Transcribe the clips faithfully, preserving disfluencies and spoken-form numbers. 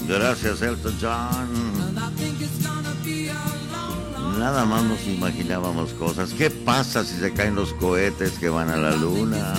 Gracias, Elton John. Nada más nos imaginábamos cosas. ¿Qué pasa si se caen los cohetes que van a la luna?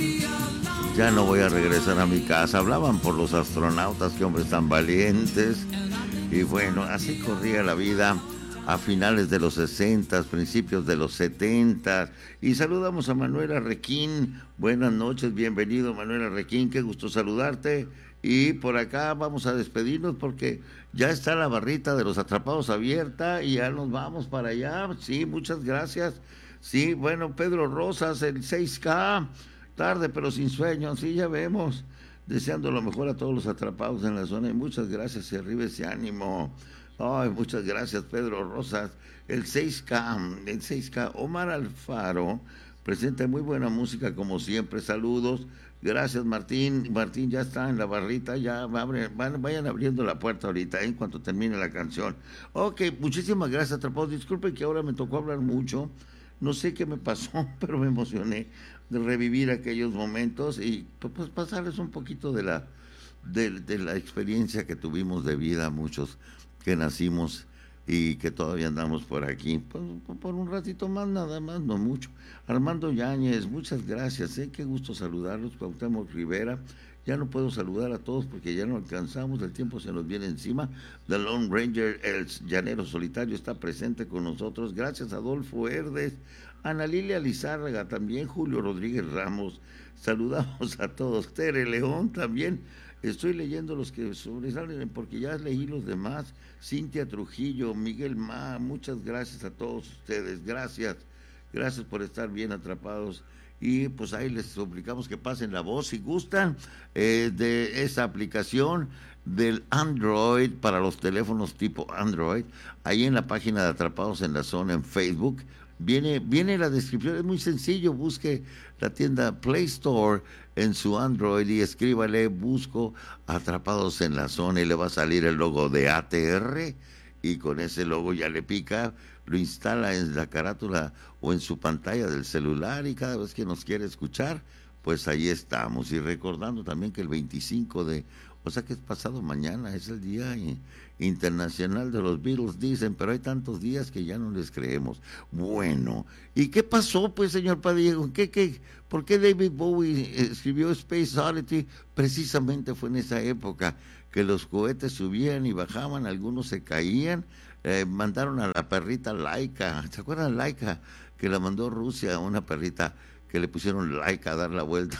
Ya no voy a regresar a mi casa. Hablaban por los astronautas, qué hombres tan valientes. Y bueno, así corría la vida a finales de los sesenta, principios de los setenta. Y saludamos a Manuel Arrequín. Buenas noches, bienvenido Manuel Arrequín, qué gusto saludarte. Y por acá vamos a despedirnos porque ya está la barrita de los atrapados abierta y ya nos vamos para allá. Sí, muchas gracias. Sí, bueno, Pedro Rosas, el seis K, tarde pero sin sueño, sí, ya vemos. Deseando lo mejor a todos los atrapados en la zona y muchas gracias, y arriba ese ánimo. Ay, muchas gracias, Pedro Rosas. El seis K, el seis K, Omar Alfaro, presenta muy buena música como siempre, saludos. Gracias, Martín. Martín ya está en la barrita, ya abre, van, vayan abriendo la puerta ahorita, ¿eh? En cuanto termine la canción. Ok, muchísimas gracias, atrapados. Disculpen que ahora me tocó hablar mucho, no sé qué me pasó, pero me emocioné de revivir aquellos momentos y pues pasarles un poquito de la, de, de la experiencia que tuvimos de vida, muchos que nacimos y que todavía andamos por aquí, pues, por un ratito más, nada más, no mucho. Armando Yáñez, muchas gracias, ¿eh? Qué gusto saludarlos. Cuauhtémoc Rivera, ya no puedo saludar a todos porque ya no alcanzamos, el tiempo se nos viene encima. The Lone Ranger, el llanero solitario, está presente con nosotros. Gracias, Adolfo Herdes, Ana Lilia Lizárraga también, Julio Rodríguez Ramos, saludamos a todos. Tere León también. Estoy leyendo los que sobresalen porque ya leí los demás. Cintia Trujillo, Miguel Ma, muchas gracias a todos ustedes. Gracias, gracias por estar bien atrapados. Y pues ahí les suplicamos que pasen la voz si gustan eh, de esa aplicación del Android para los teléfonos tipo Android. Ahí en la página de Atrapados en la Zona en Facebook. Viene, viene la descripción, es muy sencillo, busque la tienda Play Store en su Android y escríbale, busco Atrapados en la Zona y le va a salir el logo de A T R y con ese logo ya le pica, lo instala en la carátula o en su pantalla del celular y cada vez que nos quiere escuchar, pues ahí estamos. Y recordando también que el veinticinco de, o sea que es pasado mañana, es el Día Internacional de los Beatles, dicen, pero hay tantos días que ya no les creemos. Bueno, ¿y qué pasó, pues, señor Padilla? ¿Qué, qué, ¿Por qué David Bowie escribió Space Oddity? Precisamente fue en esa época que los cohetes subían y bajaban, algunos se caían. Eh, mandaron a la perrita Laika, ¿se acuerdan Laika? Que la mandó Rusia, una perrita que le pusieron Laika a dar la vuelta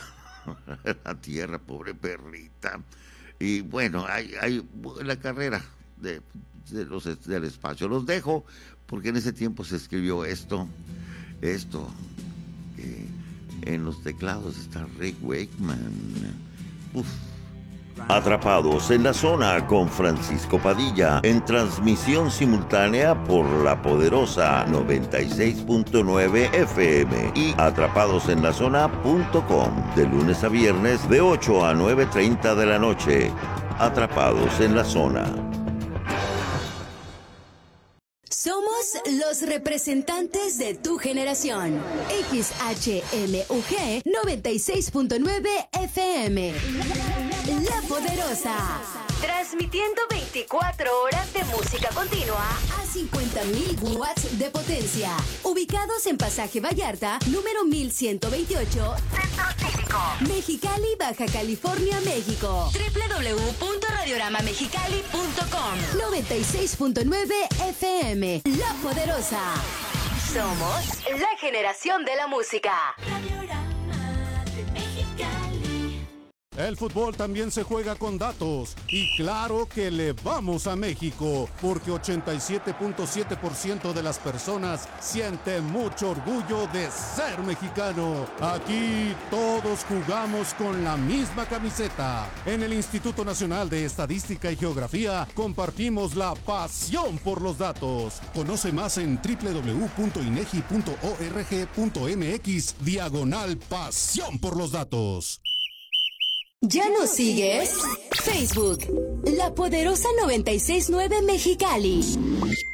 a la Tierra, pobre perrita. Y bueno, hay, hay la carrera de, de los, del espacio. Los dejo porque en ese tiempo se escribió esto, esto, que en los teclados está Rick Wakeman. Uf. Atrapados en la Zona con Francisco Padilla, en transmisión simultánea por la poderosa noventa y seis punto nueve F M y atrapadosenlazona punto com, de lunes a viernes de ocho a nueve treinta de la noche. Atrapados en la Zona. Somos los representantes de tu generación. X H M U G noventa y seis punto nueve F M. La Poderosa. Transmitiendo veinticuatro horas de música continua a cincuenta mil watts de potencia. Ubicados en Pasaje Vallarta, número mil ciento veintiocho, Centro Cívico, Mexicali, Baja California, México. doble u doble u doble u punto radiorama mexicali punto com. noventa y seis punto nueve F M. La Poderosa. Somos la generación de la música. El fútbol también se juega con datos y claro que le vamos a México porque ochenta y siete punto siete por ciento de las personas sienten mucho orgullo de ser mexicano. Aquí todos jugamos con la misma camiseta. En el Instituto Nacional de Estadística y Geografía compartimos la pasión por los datos. Conoce más en doble u doble u doble u punto inegi punto org punto mx diagonal pasión por los datos. ¿Ya nos sigues? Facebook, La Poderosa noventa y seis punto nueve Mexicali.